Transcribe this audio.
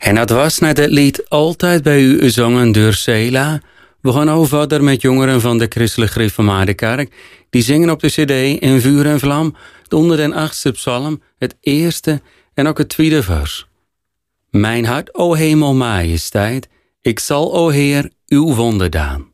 En dat was net het lied Altijd bij u gezongen door Sela. We gaan ook verder met jongeren van de Christelijk Gereformeerde Kerk. Die zingen op de cd In Vuur en Vlam de 108e psalm, het eerste en ook het tweede vers. Mijn hart, o hemel majesteit, ik zal, o Heer, uw wonder daan.